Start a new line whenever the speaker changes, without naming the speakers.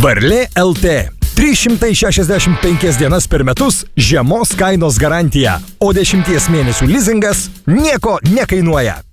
Varlė LT. 365 dienas per metus žiemos kainos garantija, o 10 mėnesių lizingas nieko nekainuoja.